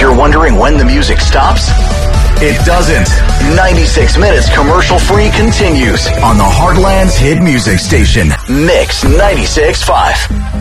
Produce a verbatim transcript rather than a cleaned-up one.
you're wondering when the music stops, it doesn't. ninety-six minutes commercial-free continues on the Heartland's hit music station, Mix ninety-six point five.